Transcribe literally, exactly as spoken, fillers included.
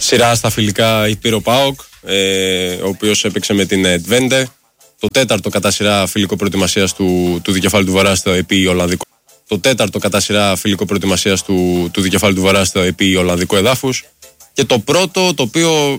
σειρά στα φιλικά Υπήρο ΠΑΟΚ, ε, ο οποίος έπαιξε με την Twente. Το τέταρτο κατά σειρά φιλικό προετοιμασίας του, του Δικεφάλου του Βορρά στο ΕΠΗ Ολλανδικό. Το τέταρτο κατά σειρά φιλικό προετοιμασίας του, του Δικεφάλου του Βορρά στο ΕΠΗ Ολλανδικό εδάφους. Και το πρώτο, το οποίο